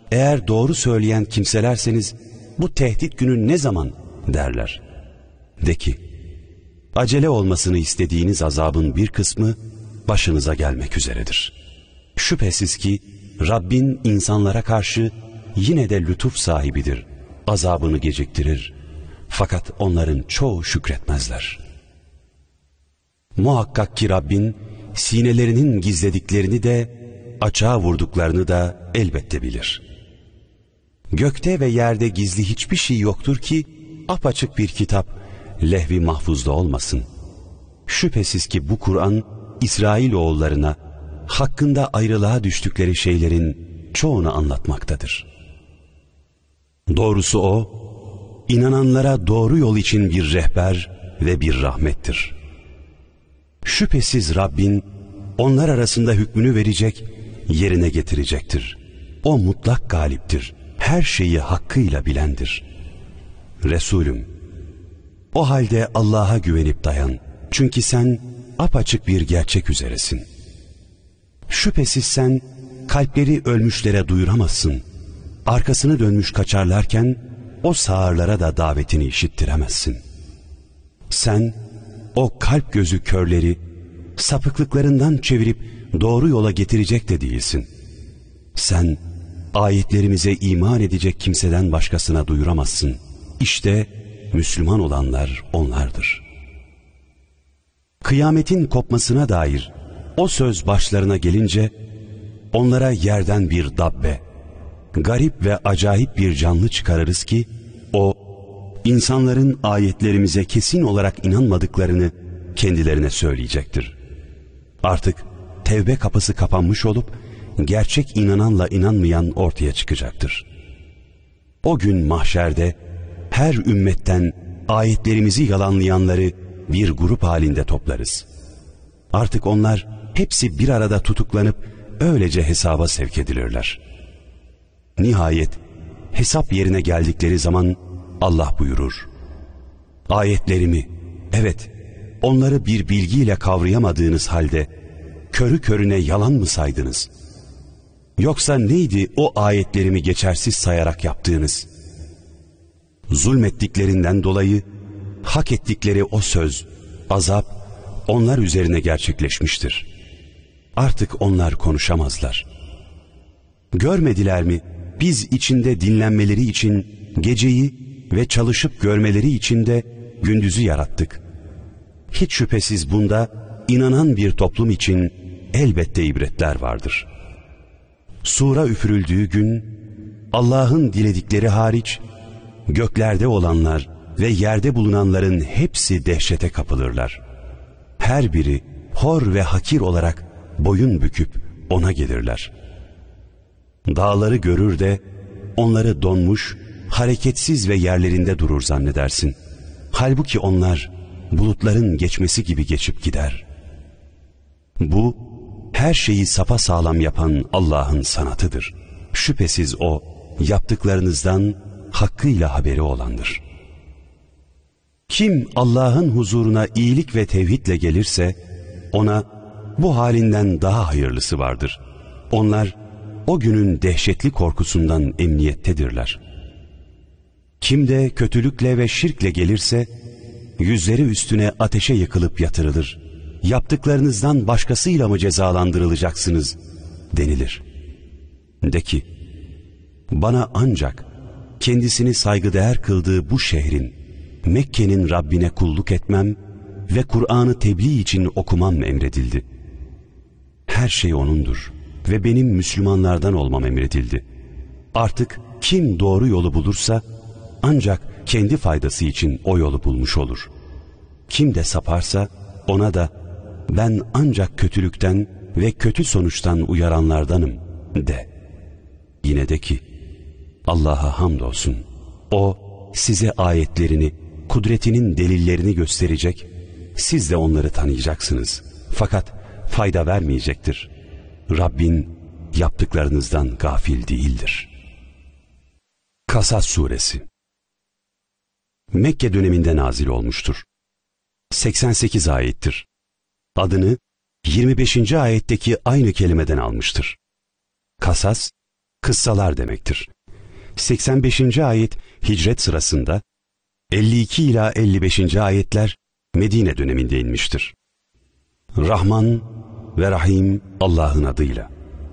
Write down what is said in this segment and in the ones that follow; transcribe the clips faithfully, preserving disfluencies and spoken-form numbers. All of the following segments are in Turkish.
eğer doğru söyleyen kimselerseniz bu tehdit günü ne zaman derler. De ki, acele olmasını istediğiniz azabın bir kısmı başınıza gelmek üzeredir. Şüphesiz ki Rabbin insanlara karşı yine de lütuf sahibidir, azabını geciktirir. Fakat onların çoğu şükretmezler. Muhakkak ki Rabbin sinelerinin gizlediklerini de açığa vurduklarını da elbette bilir. Gökte ve yerde gizli hiçbir şey yoktur ki apaçık bir kitap lehvi mahfuzda olmasın. Şüphesiz ki bu Kur'an İsrailoğullarına hakkında ayrılığa düştükleri şeylerin çoğunu anlatmaktadır. Doğrusu o, inananlara doğru yol için bir rehber ve bir rahmettir. Şüphesiz Rabbin onlar arasında hükmünü verecek, yerine getirecektir. O mutlak galiptir, her şeyi hakkıyla bilendir. Resulüm, o halde Allah'a güvenip dayan. Çünkü sen apaçık bir gerçek üzeresin. Şüphesiz sen kalpleri ölmüşlere duyuramazsın. Arkasını dönmüş kaçarlarken o sağırlara da davetini işittiremezsin. Sen o kalp gözü körleri sapıklıklarından çevirip doğru yola getirecek de değilsin. Sen ayetlerimize iman edecek kimseden başkasına duyuramazsın. İşte Müslüman olanlar onlardır. Kıyametin kopmasına dair o söz başlarına gelince onlara yerden bir dabbe, garip ve acayip bir canlı çıkarırız ki o insanların ayetlerimize kesin olarak inanmadıklarını kendilerine söyleyecektir. Artık tevbe kapısı kapanmış olup gerçek inananla inanmayan ortaya çıkacaktır. O gün mahşerde her ümmetten ayetlerimizi yalanlayanları bir grup halinde toplarız. Artık onlar hepsi bir arada tutuklanıp öylece hesaba sevk edilirler. Nihayet hesap yerine geldikleri zaman Allah buyurur: ayetlerimi, evet, onları bir bilgiyle kavrayamadığınız halde körü körüne yalan mı saydınız? Yoksa neydi o ayetlerimi geçersiz sayarak yaptığınız? Zulmettiklerinden dolayı hak ettikleri o söz, azap onlar üzerine gerçekleşmiştir. Artık onlar konuşamazlar. Görmediler mi biz içinde dinlenmeleri için geceyi ve çalışıp görmeleri için de gündüzü yarattık. Hiç şüphesiz bunda inanan bir toplum için elbette ibretler vardır. Sura üfürüldüğü gün Allah'ın diledikleri hariç göklerde olanlar ve yerde bulunanların hepsi dehşete kapılırlar. Her biri hor ve hakir olarak boyun büküp ona gelirler. Dağları görür de onları donmuş, hareketsiz ve yerlerinde durur zannedersin. Halbuki onlar bulutların geçmesi gibi geçip gider. Bu her şeyi sapasağlam yapan Allah'ın sanatıdır. Şüphesiz o yaptıklarınızdan hakkıyla haberi olandır. Kim Allah'ın huzuruna iyilik ve tevhidle gelirse ona bu halinden daha hayırlısı vardır. Onlar o günün dehşetli korkusundan emniyettedirler. Kim de kötülükle ve şirkle gelirse yüzleri üstüne ateşe yıkılıp yatırılır. Yaptıklarınızdan başkasıyla mı cezalandırılacaksınız denilir. De ki, bana ancak kendisini saygıdeğer kıldığı bu şehrin, Mekke'nin Rabbine kulluk etmem ve Kur'an'ı tebliğ için okumam emredildi. Her şey O'nundur ve benim Müslümanlardan olmam emredildi. Artık kim doğru yolu bulursa ancak kendi faydası için o yolu bulmuş olur. Kim de saparsa ona da ben ancak kötülükten ve kötü sonuçtan uyaranlardanım de. Yine de ki Allah'a hamdolsun. O size ayetlerini, kudretinin delillerini gösterecek, siz de onları tanıyacaksınız. Fakat fayda vermeyecektir. Rabbin yaptıklarınızdan gafil değildir. Kasas Suresi Mekke döneminde nazil olmuştur. seksen sekiz ayettir. Adını yirmi beşinci ayetteki aynı kelimeden almıştır. Kasas, kıssalar demektir. seksen beşinci ayet hicret sırasında, elli iki ila elli beşinci ayetler Medine döneminde inmiştir. Rahman ve Rahim Allah'ın adıyla.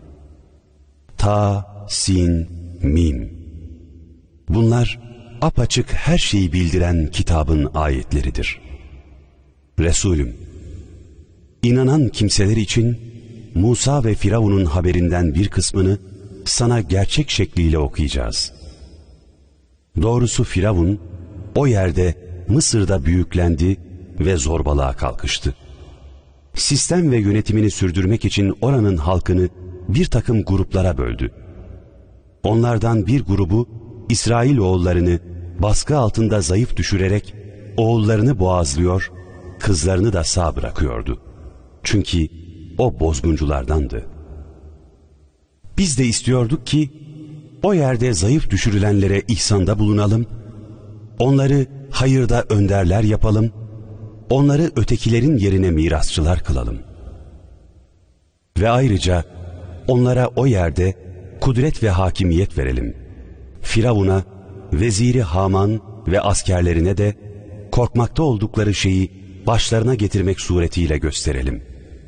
Ta, Sin, Mim. Bunlar apaçık her şeyi bildiren kitabın ayetleridir. Resulüm, inanan kimseler için Musa ve Firavun'un haberinden bir kısmını sana gerçek şekliyle okuyacağız. Doğrusu Firavun o yerde Mısır'da büyüklendi ve zorbalığa kalkıştı. Sistem ve yönetimini sürdürmek için oranın halkını bir takım gruplara böldü. Onlardan bir grubu İsrailoğullarını baskı altında zayıf düşürerek oğullarını boğazlıyor, kızlarını da sağ bırakıyordu. Çünkü o bozgunculardandı. Biz de istiyorduk ki o yerde zayıf düşürülenlere ihsanda bulunalım, onları hayırda önderler yapalım, onları ötekilerin yerine mirasçılar kılalım. Ve ayrıca onlara o yerde kudret ve hakimiyet verelim. Firavun'a, veziri Haman ve askerlerine de korkmakta oldukları şeyi başlarına getirmek suretiyle gösterelim.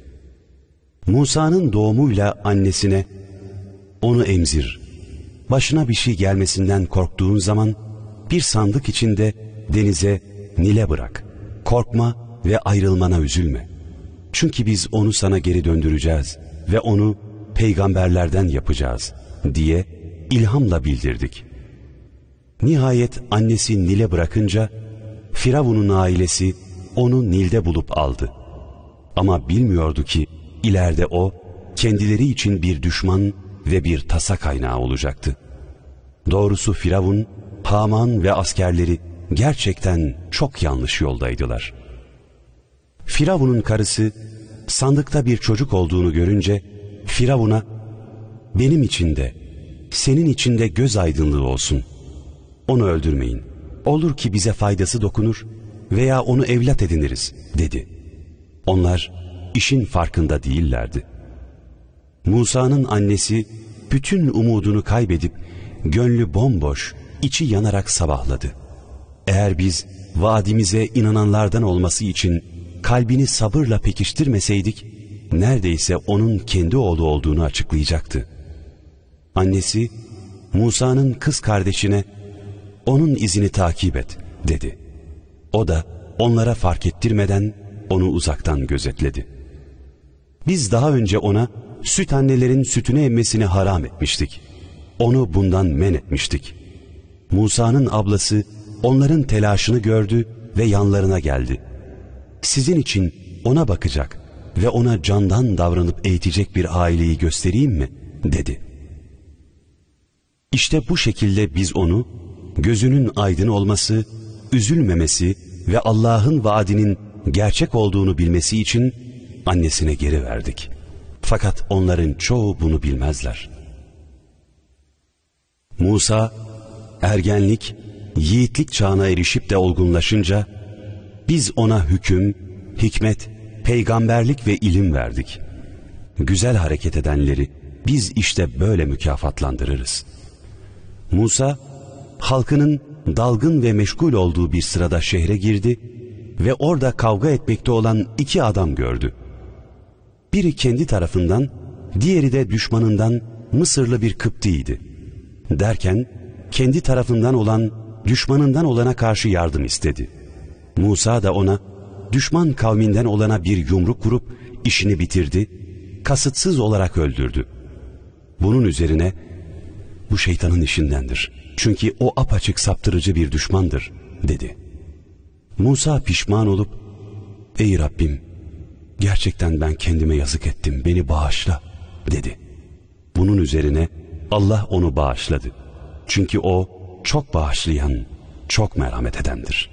Musa'nın doğumuyla annesine, onu emzir, başına bir şey gelmesinden korktuğun zaman bir sandık içinde denize, Nil'e bırak. Korkma ve ayrılmana üzülme. Çünkü biz onu sana geri döndüreceğiz ve onu peygamberlerden yapacağız diye ilhamla bildirdik. Nihayet annesi Nil'e bırakınca Firavun'un ailesi onu Nil'de bulup aldı. Ama bilmiyordu ki ileride o kendileri için bir düşman ve bir tasa kaynağı olacaktı. Doğrusu Firavun, Haman ve askerleri gerçekten çok yanlış yoldaydılar. Firavun'un karısı sandıkta bir çocuk olduğunu görünce Firavun'a, benim için de senin için de göz aydınlığı olsun, onu öldürmeyin, olur ki bize faydası dokunur veya onu evlat ediniriz dedi. Onlar işin farkında değillerdi. Musa'nın annesi bütün umudunu kaybedip gönlü bomboş, içi yanarak sabahladı. Eğer biz vaadimize inananlardan olması için kalbini sabırla pekiştirmeseydik, neredeyse onun kendi oğlu olduğunu açıklayacaktı. Annesi Musa'nın kız kardeşine, onun izini takip et dedi. O da onlara fark ettirmeden onu uzaktan gözetledi. Biz daha önce ona süt annelerin sütünü emmesini haram etmiştik. Onu bundan men etmiştik. Musa'nın ablası onların telaşını gördü ve yanlarına geldi. Sizin için ona bakacak ve ona candan davranıp eğitecek bir aileyi göstereyim mi? dedi. İşte bu şekilde biz onu gözünün aydın olması, üzülmemesi ve Allah'ın vaadinin gerçek olduğunu bilmesi için annesine geri verdik. Fakat onların çoğu bunu bilmezler. Musa, ergenlik, yiğitlik çağına erişip de olgunlaşınca, biz ona hüküm, hikmet, peygamberlik ve ilim verdik. Güzel hareket edenleri biz işte böyle mükafatlandırırız. Musa, halkının dalgın ve meşgul olduğu bir sırada şehre girdi ve orada kavga etmekte olan iki adam gördü. Biri kendi tarafından, diğeri de düşmanından Mısırlı bir Kıptiydi. Derken kendi tarafından olan düşmanından olana karşı yardım istedi. Musa da ona düşman kavminden olana bir yumruk vurup işini bitirdi, kasıtsız olarak öldürdü. Bunun üzerine bu şeytanın işindendir, çünkü o apaçık saptırıcı bir düşmandır dedi. Musa pişman olup, ey Rabbim, gerçekten ben kendime yazık ettim, beni bağışla dedi. Bunun üzerine Allah onu bağışladı. Çünkü o çok bağışlayan, çok merhamet edendir.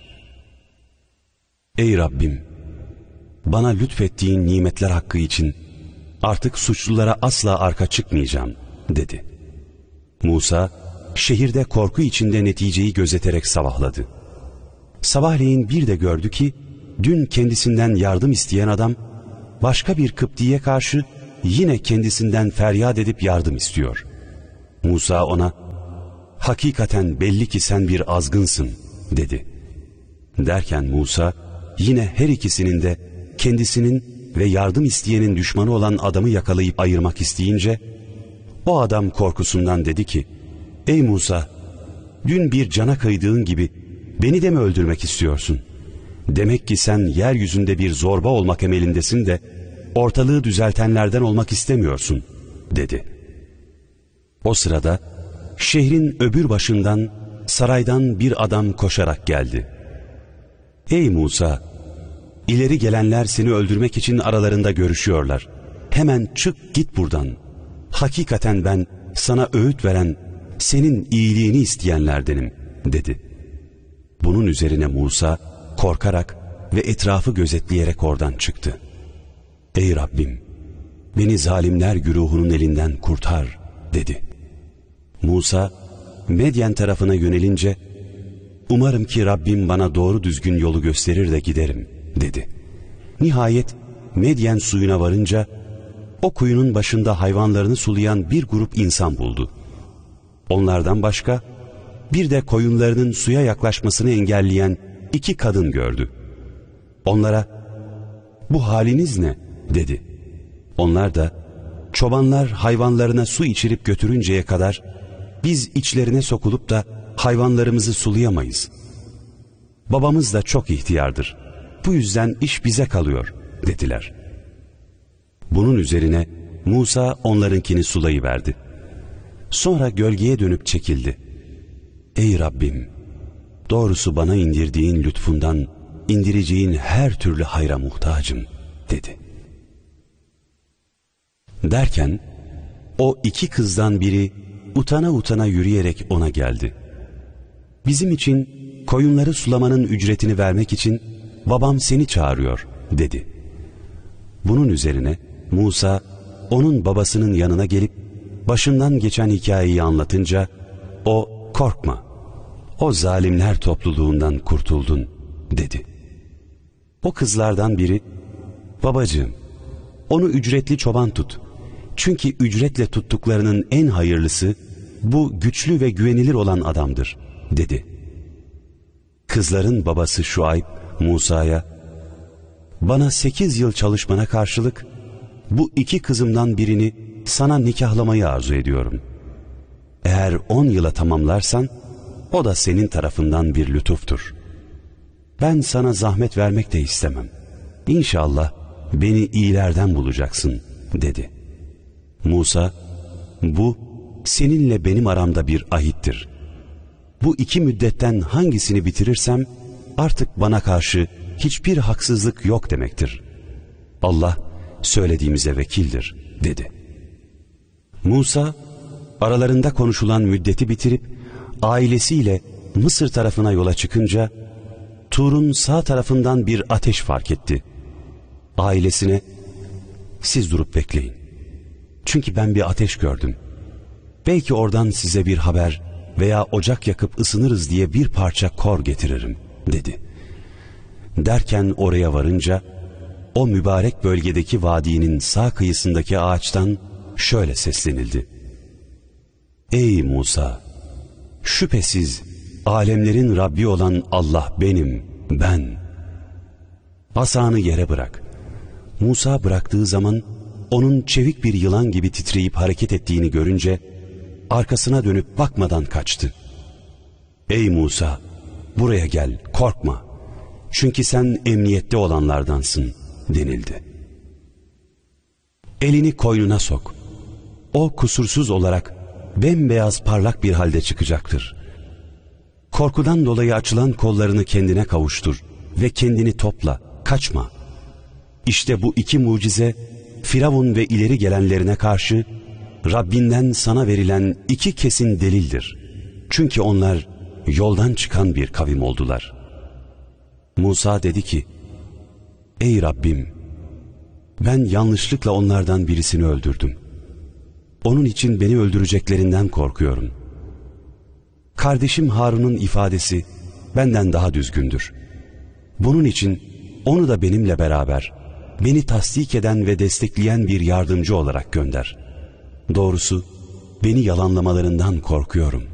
Ey Rabbim, bana lütfettiğin nimetler hakkı için artık suçlulara asla arka çıkmayacağım dedi. Musa şehirde korku içinde neticeyi gözeterek sabahladı. Sabahleyin bir de gördü ki dün kendisinden yardım isteyen adam başka bir Kıptiye karşı yine kendisinden feryat edip yardım istiyor. Musa ona, hakikaten belli ki sen bir azgınsın dedi. Derken Musa yine her ikisinin de kendisinin ve yardım isteyenin düşmanı olan adamı yakalayıp ayırmak isteyince, o adam korkusundan dedi ki, ey Musa, dün bir cana kıydığın gibi beni de mi öldürmek istiyorsun? Demek ki sen yeryüzünde bir zorba olmak emelindesin de ortalığı düzeltenlerden olmak istemiyorsun dedi. O sırada şehrin öbür başından saraydan bir adam koşarak geldi. Ey Musa, ileri gelenler seni öldürmek için aralarında görüşüyorlar. Hemen çık git buradan. Hakikaten ben sana öğüt veren, senin iyiliğini isteyenlerdenim dedi. Bunun üzerine Musa korkarak ve etrafı gözetleyerek oradan çıktı. Ey Rabbim, beni zalimler güruhunun elinden kurtar dedi. Musa Medyen tarafına yönelince, umarım ki Rabbim bana doğru düzgün yolu gösterir de giderim dedi. Nihayet Medyen suyuna varınca o kuyunun başında hayvanlarını sulayan bir grup insan buldu. Onlardan başka bir de koyunlarının suya yaklaşmasını engelleyen iki kadın gördü. Onlara, bu haliniz ne dedi. Onlar da, çobanlar hayvanlarına su içirip götürünceye kadar biz içlerine sokulup da hayvanlarımızı sulayamayız. Babamız da çok ihtiyardır. Bu yüzden iş bize kalıyor dediler. Bunun üzerine Musa onlarınkini sulayıverdi. Sonra gölgeye dönüp çekildi. Ey Rabbim, doğrusu bana indirdiğin lütfundan indireceğin her türlü hayra muhtacım dedi. Derken o iki kızdan biri utana utana yürüyerek ona geldi. Bizim için koyunları sulamanın ücretini vermek için babam seni çağırıyor dedi. Bunun üzerine Musa onun babasının yanına gelip başından geçen hikayeyi anlatınca o, korkma, o zalimler topluluğundan kurtuldun dedi. O kızlardan biri, babacığım, onu ücretli çoban tut. Çünkü ücretle tuttuklarının en hayırlısı bu güçlü ve güvenilir olan adamdır dedi. Kızların babası Şuayb Musa'ya, bana sekiz yıl çalışmana karşılık bu iki kızımdan birini sana nikahlamayı arzu ediyorum. Eğer on yıla tamamlarsan o da senin tarafından bir lütuftur. Ben sana zahmet vermek de istemem. İnşallah beni iyilerden bulacaksın dedi. Musa, bu seninle benim aramda bir ahittir. Bu iki müddetten hangisini bitirirsem artık bana karşı hiçbir haksızlık yok demektir. Allah söylediğimize vekildir dedi. Musa aralarında konuşulan müddeti bitirip ailesiyle Mısır tarafına yola çıkınca Tur'un sağ tarafından bir ateş fark etti. Ailesine, siz durup bekleyin. Çünkü ben bir ateş gördüm. Belki oradan size bir haber veya ocak yakıp ısınırız diye bir parça kor getiririm dedi. Derken oraya varınca o mübarek bölgedeki vadinin sağ kıyısındaki ağaçtan şöyle seslenildi. Ey Musa! Şüphesiz alemlerin Rabbi olan Allah benim, ben. Asanı yere bırak. Musa bıraktığı zaman onun çevik bir yılan gibi titreyip hareket ettiğini görünce arkasına dönüp bakmadan kaçtı. Ey Musa! Buraya gel, korkma. Çünkü sen emniyette olanlardansın denildi. Elini koynuna sok. O kusursuz olarak bembeyaz parlak bir halde çıkacaktır. Korkudan dolayı açılan kollarını kendine kavuştur ve kendini topla, kaçma. İşte bu iki mucize Firavun ve ileri gelenlerine karşı Rabbinden sana verilen iki kesin delildir. Çünkü onlar yoldan çıkan bir kavim oldular. Musa dedi ki, ey Rabbim, ben yanlışlıkla onlardan birisini öldürdüm. Onun için beni öldüreceklerinden korkuyorum. Kardeşim Harun'un ifadesi benden daha düzgündür. Bunun için onu da benimle beraber, beni tasdik eden ve destekleyen bir yardımcı olarak gönder. Doğrusu beni yalanlamalarından korkuyorum.